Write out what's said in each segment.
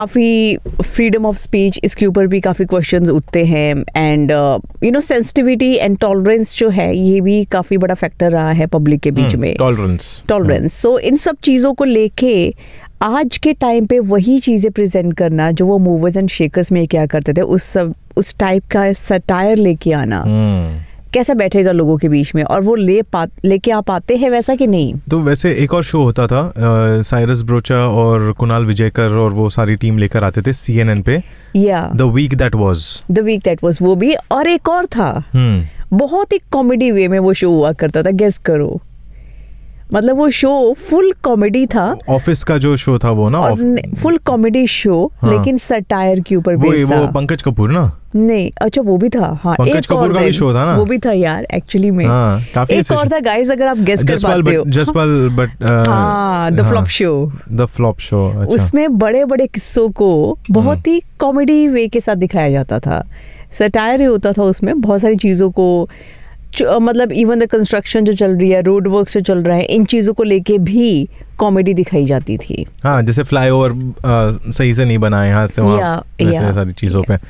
काफ़ी freedom of speech, इसके ऊपर भी काफ़ी क्वेश्चंस उठते हैं एंड सेंसिटिविटी एंड टॉलरेंस जो है ये भी काफ़ी बड़ा फैक्टर रहा है पब्लिक के बीच में। टॉलरेंस सो इन सब चीज़ों को लेके आज के टाइम पे वही चीज़ें प्रेजेंट करना जो वो मूवर्स एंड शेकर्स में क्या करते थे, उस टाइप का सटायर लेके आना कैसा बैठेगा लोगों के बीच में, और वो लेके आप आते हैं वैसा कि नहीं? तो वैसे एक और शो होता था, साइरस ब्रोचा और कुणाल विजयकर और वो सारी टीम लेकर आते थे CNN पे, द वीक दैट वाज, वो भी। और एक और था, बहुत ही कॉमेडी वे में वो शो हुआ करता था, गेस करो। मतलब वो शो फुल कॉमेडी था, ऑफिस का जो शो था वो ना, फुल कॉमेडी शो, लेकिन सटायर के ऊपर बेस्ड था। वो पंकज कपूर ना? नहीं, अच्छा वो भी था। हाँ, पंकज कपूर का भी शो था ना? वो भी था यार एक्चुअली में। काफी एक और था गाइस, अगर आप गेस कर पाते हो। Jaspal but the flop show. अच्छा। उसमें बड़े बड़े किस्सों को बहुत ही कॉमेडी वे के साथ दिखाया जाता था, सटायर ही होता था उसमें, बहुत सारी चीजों को, मतलब इवन द कंस्ट्रक्शन जो चल रही है, रोड वर्क जो चल रहा है, इन चीजों को लेके भी कॉमेडी दिखाई जाती थी। हाँ, जैसे फ्लाईओवर सही से नहीं बनाए यहाँ से वहाँ, ऐसे सारी चीजों पे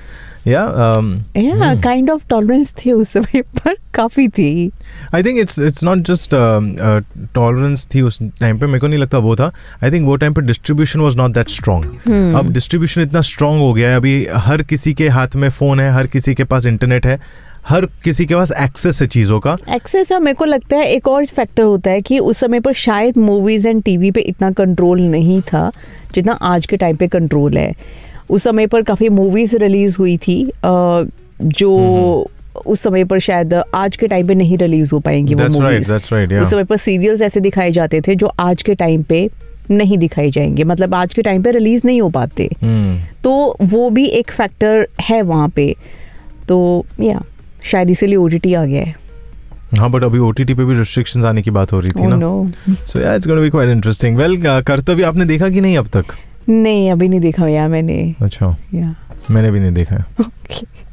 काइंड ऑफ टॉलरेंस थी उस समय पर, काफी थी। I think it's not just tolerance थी उस टाइम पे, मेरे को नहीं लगता वो था। आई थिंक वो टाइम पे distribution was not that strong. अब डिस्ट्रीब्यूशन इतना स्ट्रॉन्ग हो गया है, अभी हर किसी के हाथ में फोन है, हर किसी के पास इंटरनेट है, हर किसी के पास एक्सेस है चीज़ों का। एक्सेस है। मेरे को लगता है एक और फैक्टर होता है कि उस समय पर शायद मूवीज़ एंड टीवी पे इतना कंट्रोल नहीं था जितना आज के टाइम पे कंट्रोल है। उस समय पर काफ़ी मूवीज़ रिलीज़ हुई थी जो उस समय पर शायद आज के टाइम पे नहीं रिलीज़ हो पाएंगी वो मूवीज़। उस समय पर सीरियल्स ऐसे दिखाए जाते थे जो आज के टाइम पे नहीं दिखाई जाएंगे, मतलब आज के टाइम पे रिलीज़ नहीं हो पाते। तो वो भी एक फैक्टर है वहाँ पे। तो शायद इसीलिए OTT आ गया है। हाँ, बट अभी OTT पे भी रिस्ट्रिक्शंस आने की बात हो रही थी ना। सो या it's gonna be quite interesting. Well, कर्तव्य आपने देखा कि नहीं अब तक? नहीं, अभी नहीं देखा यार मैंने। अच्छा, मैंने भी नहीं देखा है।